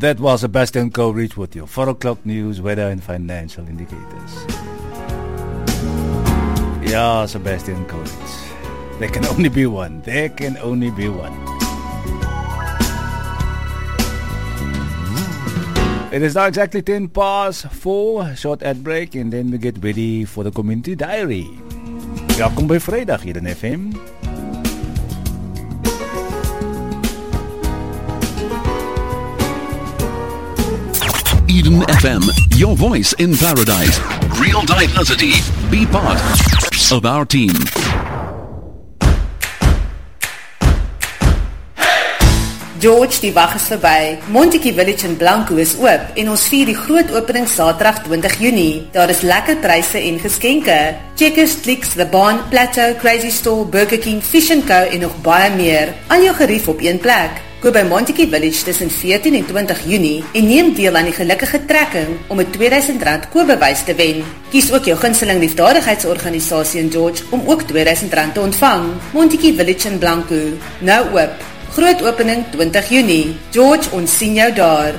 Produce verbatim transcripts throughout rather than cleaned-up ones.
That was Sebastian Coleridge with your four o'clock news, weather and financial indicators. Yeah, Sebastian Coleridge. There can only be one. There can only be one. It is now exactly ten past four, short ad break, and then we get ready for the community diary. Welkom by Vrydag hier in F M. Eden F M, your voice in paradise. Real diversity. Be part of our team. George, die wag is verby. Montetjie Village in Blanco is oop en ons vier die groot opening Saterdag twintig Junie. Daar is lekker pryse en geskenke. Checkers, Clicks, The Barn, Plateau, Crazy Store, Burger King, Fish and Co en nog baie meer. Al jou gerief op een plek. Koop by Montetjie Village tussen veertien en twintig Junie en neem deel aan die gelukkige trekking om 'n tweeduisend rand koopbewys te wen. Kies ook jou gunsteling liefdadigheidsorganisasie in George om ook tweeduisend rand te ontvang. Montetjie Village in Blanco. Nou oop. Groot opening twintig Junie. George, ons sien jou daar.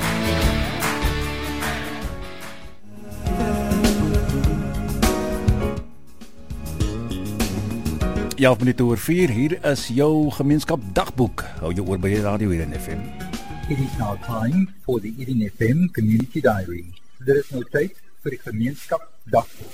Ja, op minute oor vier, hier is jou gemeenskap dagboek. Hou jou oor by die radio hier in F M. It is now time for the Eden F M Community Diary. Dit is nou tyd vir die gemeenskap dagboek.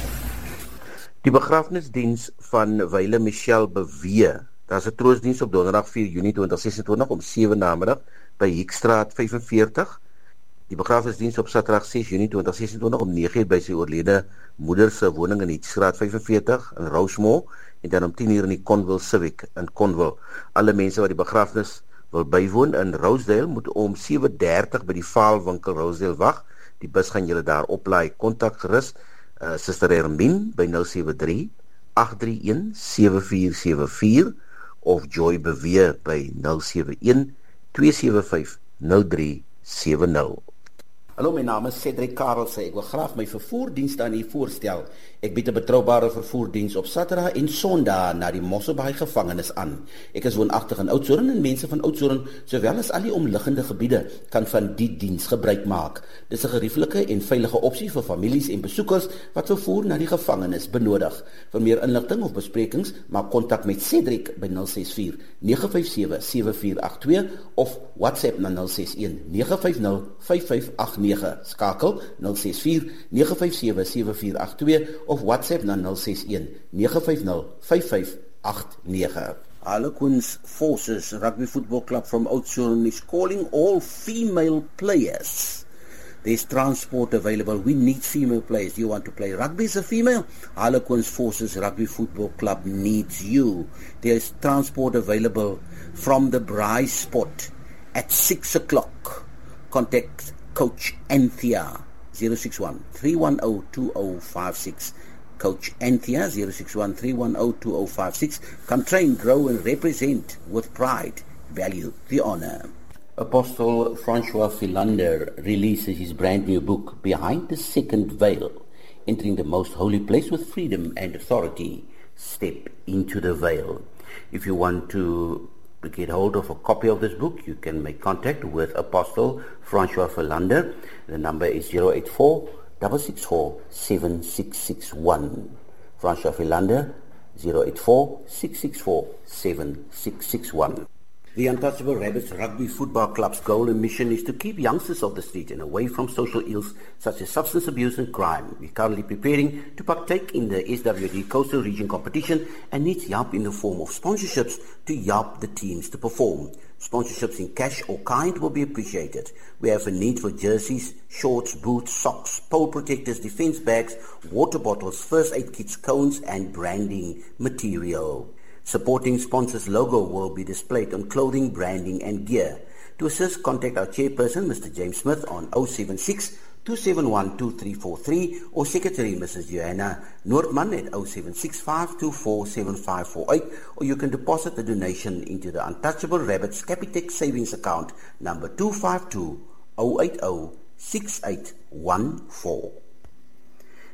Die begrafnisdiens van Wyle Michelle Bewe. Daar is 'n troostdiens op donderdag vier Junie twintig sesentwintig om sewe namiddag by Hiekstraat vyf en veertig. Die begrafnisdiens op Saterdag ses Junie twintig sesentwintig om nege uur by sy oorlede moeder se woning in Hiekstraat vyf en veertig in Rosemore en dan om tien uur in die Conville Civic in Conville. Alle mense wat die begrafnis wil bywoon in Rosedale moet om sewe dertig by die Vaalwinkel Rosedale wag. Die bus gaan julle daar oplaai. Kontak gerus uh, Suster Hermine by nul sewe drie agt drie een sewe vier sewe vier of Joy Bewe by nul sewe een twee sewe vyf nul drie sewe nul. Hallo, my naam is Cedric Karelse. Ek wil graag my vervoerdienste aan u voorstel. Ek bied 'n betroubare vervoerdiens op Saterdag en Sondag na die Mosselbaai gevangenis aan. Ek is woonagtig in Oudtshoorn en mense van Oudtshoorn, sowel as al die omliggende gebiede, kan van die diens gebruik maak. Dis 'n gerieflike en veilige opsie vir families en besoekers wat vervoer na die gevangenis benodig. Vir meer inligting of besprekings, maak kontak met Cedric by nul ses vier nege vyf sewe sewe vier agt twee of WhatsApp na nul ses een nege vyf nul vyf vyf agt nege. Skakel nul ses vier nege vyf sewe sewe vier agt twee of WhatsApp na nul ses een nege vyf nul vyf vyf agt nege. Harlequins Forces Rugby Football Club from Oudtshoorn is calling all female players. There's transport available. We need female players. You want to play rugby as a female? Harlequins Forces Rugby Football Club needs you. There's transport available from the Braai spot at six o'clock. Contact Coach Anthea zero six one three one zero two zero five six. Coach Anthea zero six one three one zero two zero five six. Come train, grow and represent with pride. Value the honor. Apostle Francois Philander releases his brand new book, Behind the Second Veil, Entering the Most Holy Place with Freedom and Authority. Step into the veil. If you want to get hold of a copy of this book, you can make contact with Apostle Francois Philander. The number is zero eight four six six four seven six six one. Francois Philander, zero eight four six six four seven six six one. The Untouchable Rabbits Rugby Football Club's goal and mission is to keep youngsters off the street and away from social ills such as substance abuse and crime. We're currently preparing to partake in the S W D Coastal Region competition and needs help in the form of sponsorships to help the teams to perform. Sponsorships in cash or kind will be appreciated. We have a need for jerseys, shorts, boots, socks, pole protectors, defense bags, water bottles, first aid kits, cones and branding material. Supporting sponsors' logo will be displayed on clothing, branding and gear. To assist, contact our chairperson, Mister James Smith, on zero seven six two seven one two three four three or Secretary Missus Joanna Noordman at zero seven six five two four seven five four eight, or you can deposit the donation into the Untouchable Rabbits Capitec Savings Account number two five two zero eight zero six eight one four.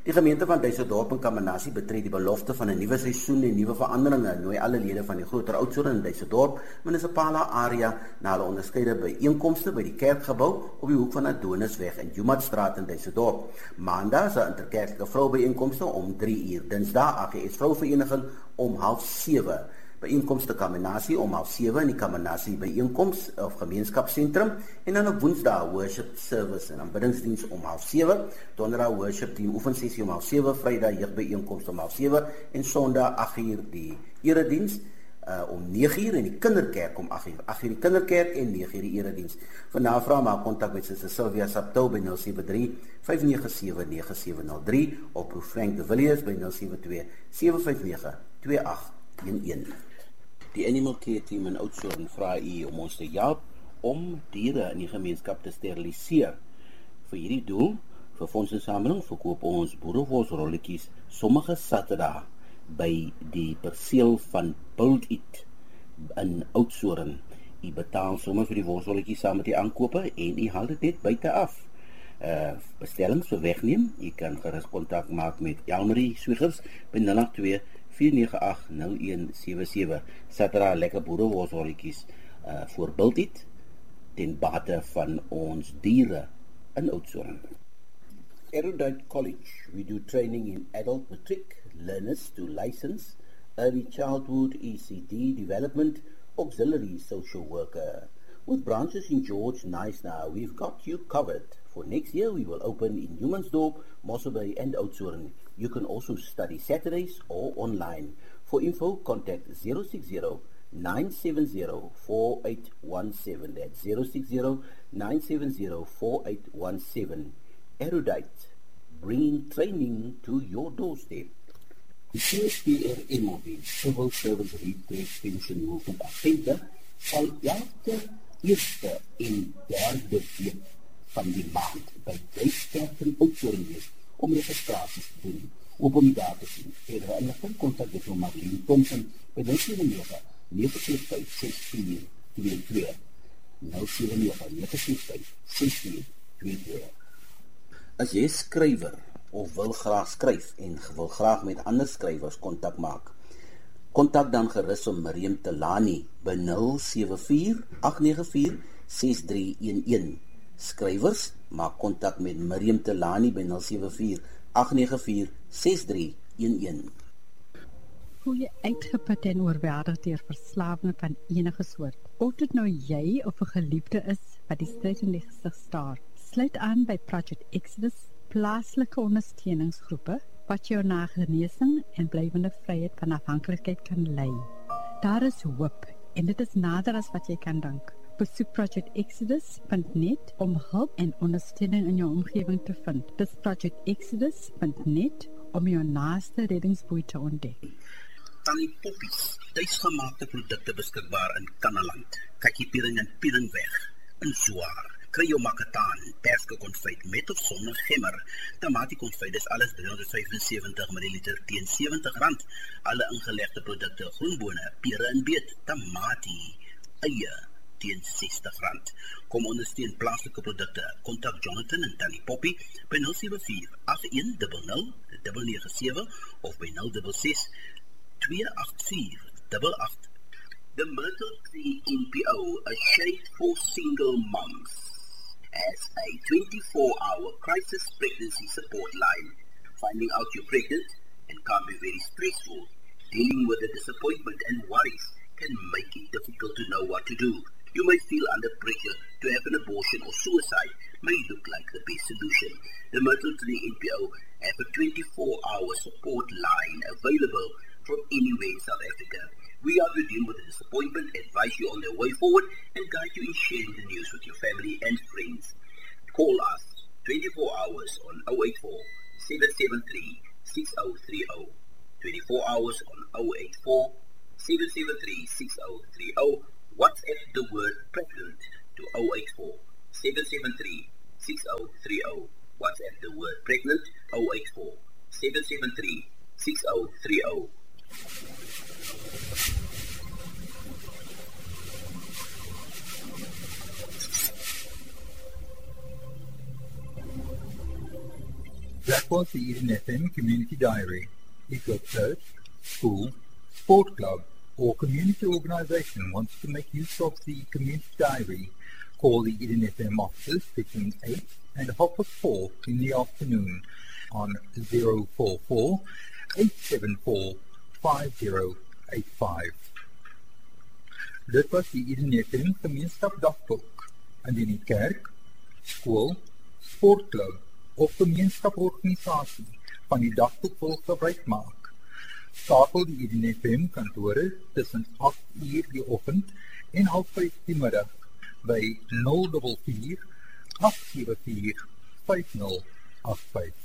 Die gemeente van Duisendorp en Kamanasie betree die belofte van 'n nuwe seisoen en nuwe veranderinge. Nooi alle lede van die groter Oudtshoorn in Duisendorp munisipale area na hulle onderskeide byeenkomste by die kerkgebou op die hoek van Adonisweg en Jumatstraat in Duisendorp. Maandag is 'n interkerklike vroubyeenkomste om drie uur. Dinsdag A G S Vrouvereniging om half sewe. Byeenkomste Kamanasie om half sewe in die Kamanasie byeenkoms of gemeenskapsentrum en dan op Woensdag worship service en aanbiddingsdiens om half sewe, Donderdag worship team oefensessie om half sewe, Vrydag jeugbyeenkoms om half sewe en Sondag agt uur die erediens uh, om nege uur en die kinderkerk om agt uur. agt uur die kinderkerk en nege uur die erediens. Vir navraag maak kontak met Suster Sylvia Saptou by nul sewe drie, vyf nege sewe, nege sewe nul drie of Prof Frank de Villiers by nul sewe twee, sewe vyf nege, twee agt een een. Die Animal Care Team in Oudtshoorn vra u om ons te help om diere in die gemeenskap te steriliseer. Vir hierdie doel, vir fondsinsameling, verkoop ons boerewolsrolletjies sommige Saterdag by die perseel van Build It in Oudtshoorn. U betaal sommer vir die wolsrolletjies saam met die aankope en u haal dit net buite af. Uh, bestellings vir wegneem, u kan gerus kontak maak met Elmarie Swiggers by nul agt twee, vier nege agt, nul een sewe sewe. Saterdag lekker boerewolsrolletjies uh, voor Build It ten bate van ons diere in Oudtshoorn. Erudite College, we do training in adult matric learners to license, early childhood E C D development, auxiliary social worker. With branches in George, Knysna, we've got you covered. For next year, we will open in Humansdorp, Mossel Bay and Oudtshoorn. You can also study Saturdays or online. For info, contact zero six zero, nine seven zero, four eight one seven. That's zero six zero, nine seven zero, four eight one seven. Erudite, bringing training to your doorstep. Die C S P R M O B, Civil Service Retreat Pension Movement Agenda, sal elke eerste en derde week van die maand by Duiskerk in Oudtshoorn wees om registraties te doen. Op om die daar te sien. Verder inligting kontak met Marlene Thompson by nul sewe nege, nege ses vyf, ses vier twee twee. nul sewe nege, nege ses vyf, ses vier twee twee. As jy skrywer of wil graag skryf en wil graag met ander skrywers kontak maak, kontak dan gerus om Miriam Telani by nul sewe vier, agt nege vier, ses drie een een. Skrywers, maak kontak met Miriam Telani by nul sewe vier, agt nege vier, ses drie een een. Voel jy uitgeput en oorweldig deur verslawing van enige soort? Of dit nou jy of 'n geliefde is wat die stryd in die gesig staar, sluit aan by Project Exodus, plaaslike ondersteuningsgroepe wat jou na genesing en blywende vryheid van afhanklikheid kan lei. Daar is hoop en dit is nader as wat jy kan dink. Besoek project exodus punt net om hulp en ondersteuning in jou omgewing te vind. Dis project exodus punt net om jou naaste reddingsboei te ontdek. Tannie Poppies, tuisgemaakte produkte beskikbaar in Kannaland, kakiepiering en pielingweg, in Zwaar. Kry jou makataan, perske konfyt met of sonder gemmer. Tamatie konfyt is alles driehonderd vyfensewentig milliliter teen sewentig rand. Alle ingelegde produkte, groenbone, pere en beet, tamatie, eie teen sestig rand. Kom ondersteun plaaslike produkte. Kontak Jonathan en Tannie Poppy by nul sewe vier, agt een nul nul, nege nege sewe of by nul ses ses, twee agt vier, agt agt. The Myrtle Tree N P O, a shade for single moms, as a twenty-four hour crisis pregnancy support line. Finding out you're pregnant and can be very stressful. Dealing with the disappointment and worries can make it difficult to know what to do. You may feel under pressure to have an abortion or suicide may look like the best solution. The Myrtle Tree N P O have a twenty-four hour support line available from anywhere in South Africa. We are with you with the disappointment, advise you on the way forward, and guide you in sharing the news with your family and friends. Call us twenty-four hours on zero eight four, seven seven three, six zero three zero. twenty-four hours on zero eight four, seven seven three, six zero three zero. WhatsApp the word pregnant to zero eight four, seven seven three, six zero three zero. WhatsApp the word pregnant zero eight four, seven seven three, six zero three zero. That was the Eden F M Community Diary. If your church, school, sport club, or community organization wants to make use of the Community Diary, call the Eden F M offices between eight and half past four in the afternoon on zero four four, eight seven four, five zero eight five. Dit was die Eden F M Gemeenskap Dagboek. Indien die kerk, skool, sportklub of gemeenskaporganisasie van die dagboek wil gebruik maak, skakel die Eden F M kantore tussen agt uur die oggend en half vyf die middag by nul vier vier, agt sewe vier, vyf nul agt vyf.